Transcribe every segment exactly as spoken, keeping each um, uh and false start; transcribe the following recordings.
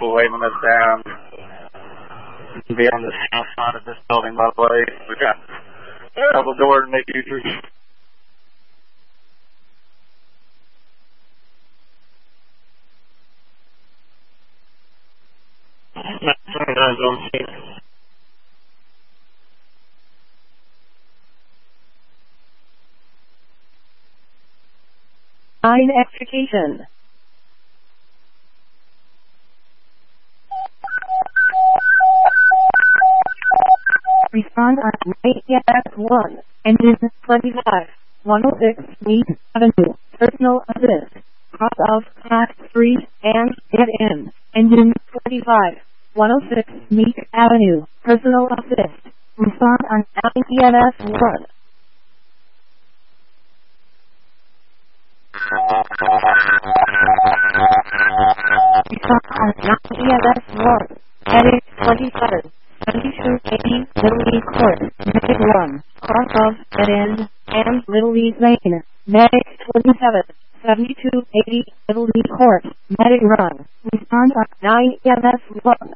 waving us down. Be on the south side of this building, by the way. We got a couple doors and make users. Nine extrication. Respond on nine E F one, engine twenty-five, one oh six Mead Avenue, personal assist, cross out class three, and get in, engine twenty-five, one oh six Mead Avenue, personal assist, respond on nine E F one. Respond on nine E F one, heading twenty-seven. seventy-two eighty Little League Court, Medic one, cross off dead end, and Little League Lane, Medic twenty-seven, seventy-two eighty Little League Court, Medic run, respond on nine E M S one.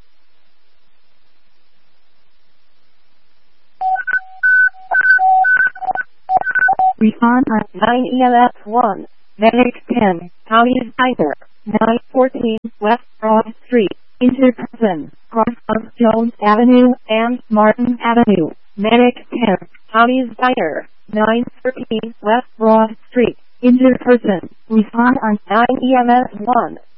Respond on nine E M S one, Medic ten, County's Tiger, nine fourteen West Broad Street. Injured person, cross of Jones Avenue and Martin Avenue, Medic ten, County's Diner, nine thirteen West Broad Street. Injured person, respond on nine E M S one.